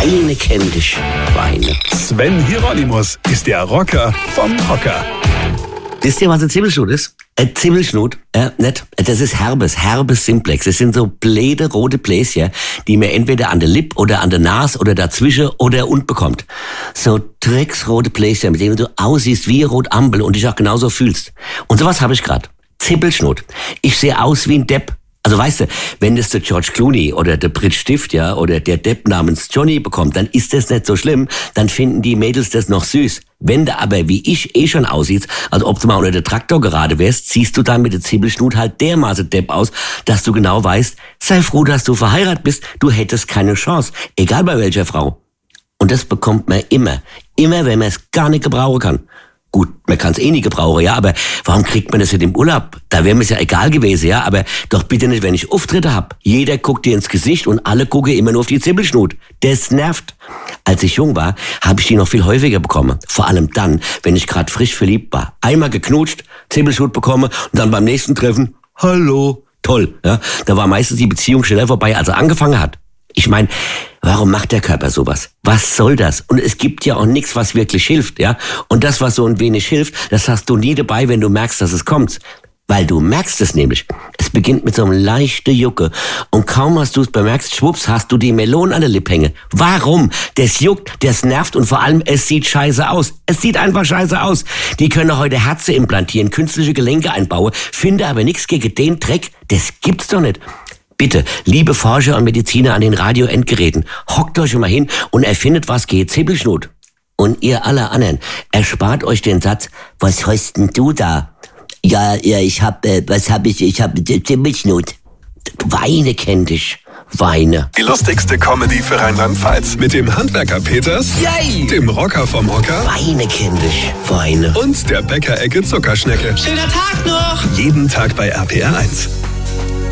Weine kenn dich, Weine. Sven Hieronymus ist der Rocker vom Hocker. Wisst ihr, was ein Zwiebelschnut ist? Ein Zwiebelschnut, nicht? Das ist Herbes Simplex. Das sind so bläde rote Bläschen, die man entweder an der Lippe oder an der Nase oder dazwischen oder und bekommt. So drecksrote Bläschen, mit denen du aussiehst wie Rotampel und dich auch genauso fühlst. Und sowas habe ich gerade. Zwiebelschnut. Ich sehe aus wie ein Depp. Also weißt du, wenn das der George Clooney oder der Brit Stift, ja, oder der Depp namens Johnny bekommt, dann ist das nicht so schlimm, dann finden die Mädels das noch süß. Wenn du aber wie ich schon aussiehst, als ob du mal unter der Traktor gerade wärst, siehst du dann mit der Zwiebelschnut halt dermaßen Depp aus, dass du genau weißt, sei froh, dass du verheiratet bist, du hättest keine Chance, egal bei welcher Frau. Und das bekommt man immer, wenn man es gar nicht gebrauchen kann. Gut, man kann es eh nicht gebrauchen, ja, aber warum kriegt man das nicht im Urlaub? Da wäre mir's ja egal gewesen, ja, aber doch bitte nicht, wenn ich Auftritte hab. Jeder guckt dir ins Gesicht und alle gucken immer nur auf die Zwiebelschnut. Das nervt. Als ich jung war, habe ich die noch viel häufiger bekommen. Vor allem dann, wenn ich gerade frisch verliebt war. Einmal geknutscht, Zwiebelschnut bekommen und dann beim nächsten Treffen, hallo, toll, ja. Da war meistens die Beziehung schneller vorbei, als er angefangen hat. Ich meine, warum macht der Körper sowas? Was soll das? Und es gibt ja auch nichts, was wirklich hilft, ja? Und das, was so ein wenig hilft, das hast du nie dabei, wenn du merkst, dass es kommt. Weil du merkst es nämlich. Es beginnt mit so einem leichten Jucke. Und kaum hast du es bemerkt, schwupps, hast du die Melone an der Lippe hängen. Warum? Das juckt, das nervt und vor allem, es sieht scheiße aus. Es sieht einfach scheiße aus. Die können heute Herzen implantieren, künstliche Gelenke einbauen, finde aber nichts gegen den Dreck. Das gibt's doch nicht. Bitte, liebe Forscher und Mediziner an den Radio-Endgeräten, hockt euch mal hin und erfindet was gegen Zwiebelschnut. Und ihr alle anderen, erspart euch den Satz, was hast denn du da? Ja, ich hab Zwiebelschnut. Weine kenn dich, Weine. Die lustigste Comedy für Rheinland-Pfalz mit dem Handwerker Peters, Yay! Dem Rocker vom Hocker Weine kenn dich, Weine. und der Bäckerecke Zuckerschnecke. Schöner Tag noch! Jeden Tag bei RPR 1.